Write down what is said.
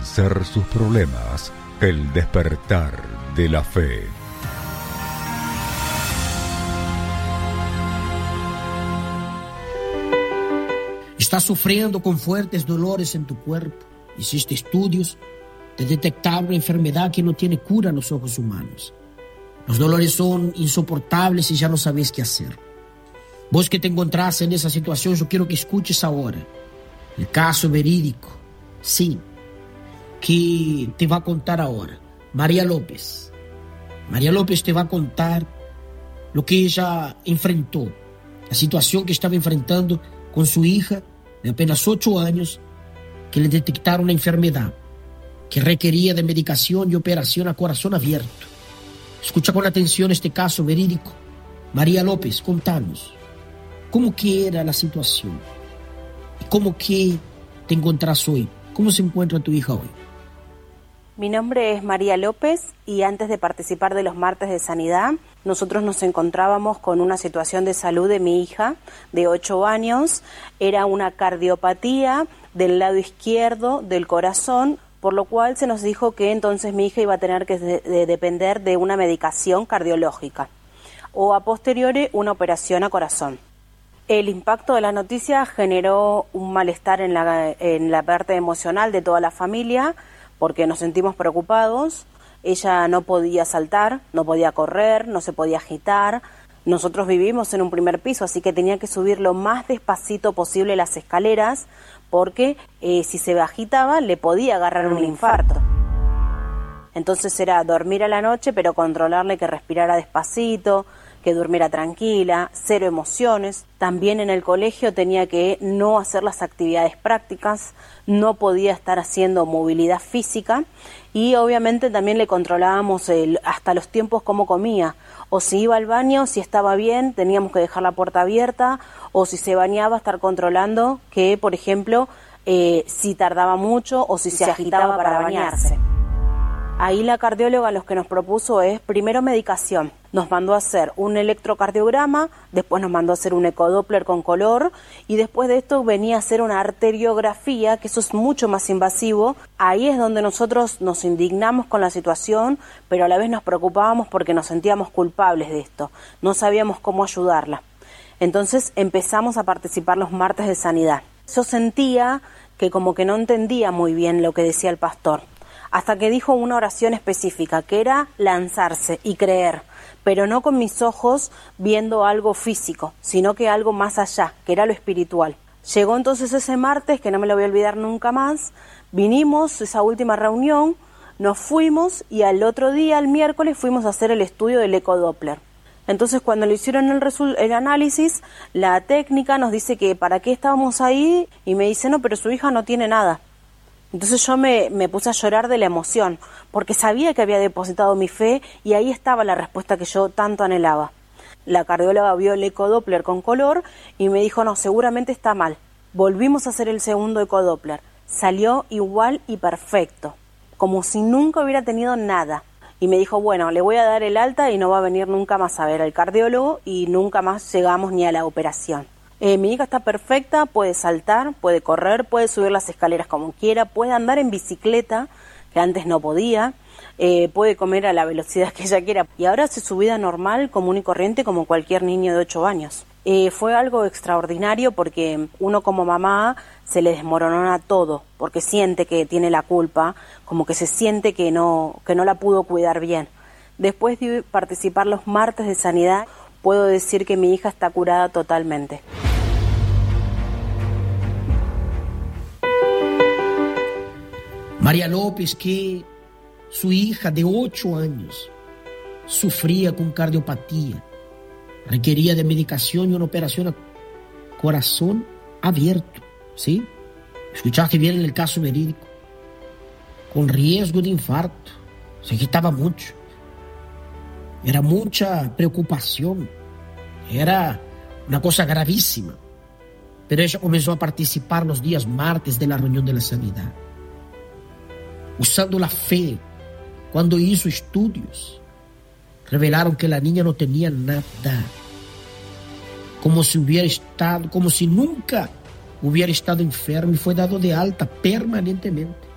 vencer sus problemas. El despertar de la fe. Estás sufriendo con fuertes dolores en tu cuerpo. Hiciste estudios, te detectaron una enfermedad que no tiene cura en los ojos humanos. Los dolores son insoportables y ya no sabes qué hacer. Vos que te encontrás en esa situación, yo quiero que escuches ahora el caso verídico, sí, que te va a contar ahora María López. María López te va a contar lo que ella enfrentó, la situación que estaba enfrentando con su hija de apenas 8 años, que le detectaron una enfermedad que requería de medicación y operación a corazón abierto. Escucha con atención este caso verídico. María López, contanos, ¿cómo que era la situación? ¿Y cómo que te encontrás hoy? ¿Cómo se encuentra tu hija hoy? Mi nombre es María López y antes de participar de los martes de sanidad, nosotros nos encontrábamos con una situación de salud de mi hija de 8 años. Era una cardiopatía del lado izquierdo del corazón, por lo cual se nos dijo que entonces mi hija iba a tener que depender de una medicación cardiológica o a posteriori una operación a corazón. El impacto de la noticia generó un malestar en la parte emocional de toda la familia, porque nos sentimos preocupados. Ella no podía saltar, no podía correr, no se podía agitar. Nosotros vivimos en un primer piso, así que tenía que subir lo más despacito posible las escaleras, porque si se agitaba le podía agarrar un infarto. Entonces era dormir a la noche, pero controlarle que respirara despacito, que durmiera tranquila, cero emociones. También en el colegio tenía que no hacer las actividades prácticas, no podía estar haciendo movilidad física y obviamente también le controlábamos hasta los tiempos cómo comía. O si iba al baño, si estaba bien, teníamos que dejar la puerta abierta, o si se bañaba, estar controlando que, por ejemplo, si tardaba mucho o si se agitaba para bañarse. Ahí la cardióloga lo que nos propuso es primero medicación. Nos mandó a hacer un electrocardiograma, después nos mandó a hacer un ecodoppler con color y después de esto venía a hacer una arteriografía, que eso es mucho más invasivo. Ahí es donde nosotros nos indignamos con la situación, pero a la vez nos preocupábamos porque nos sentíamos culpables de esto. No sabíamos cómo ayudarla. Entonces empezamos a participar los martes de sanidad. Yo sentía que como que no entendía muy bien lo que decía el pastor, hasta que dijo una oración específica, que era lanzarse y creer, pero no con mis ojos viendo algo físico, sino que algo más allá, que era lo espiritual. Llegó entonces ese martes, que no me lo voy a olvidar nunca más, vinimos, esa última reunión, nos fuimos y al otro día, el miércoles, fuimos a hacer el estudio del ecodoppler. Entonces cuando le hicieron el análisis, la técnica nos dice que para qué estábamos ahí y me dice, no, pero su hija no tiene nada. Entonces yo me puse a llorar de la emoción, porque sabía que había depositado mi fe y ahí estaba la respuesta que yo tanto anhelaba. La cardióloga vio el ecodoppler con color y me dijo, no, seguramente está mal. Volvimos a hacer el segundo ecodoppler. Salió igual y perfecto, como si nunca hubiera tenido nada. Y me dijo, bueno, le voy a dar el alta y no va a venir nunca más a ver al cardiólogo y nunca más llegamos ni a la operación. Mi hija está perfecta, puede saltar, puede correr, puede subir las escaleras como quiera, puede andar en bicicleta, que antes no podía, puede comer a la velocidad que ella quiera. Y ahora hace su vida normal, común y corriente, como cualquier niño de 8 años. Fue algo extraordinario porque uno como mamá se le desmoronó todo, porque siente que tiene la culpa, como que se siente que no la pudo cuidar bien. Después de participar los martes de sanidad, puedo decir que mi hija está curada totalmente. María López, que su hija de 8 años sufría con cardiopatía, requería de medicación y una operación a corazón abierto, ¿sí? Escuchaste bien en el caso verídico, con riesgo de infarto, se agitaba mucho, era mucha preocupación, era una cosa gravísima, pero ella comenzó a participar los días martes de la reunión de la sanidad. Usando la fe, cuando hizo estudios, revelaron que la niña no tenía nada, como si nunca hubiera estado enferma y fue dado de alta permanentemente.